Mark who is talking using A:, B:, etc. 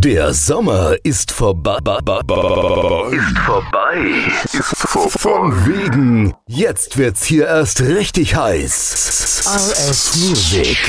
A: Der Sommer ist vorbei. Von wegen, jetzt wird's hier erst richtig heiß. RS Music.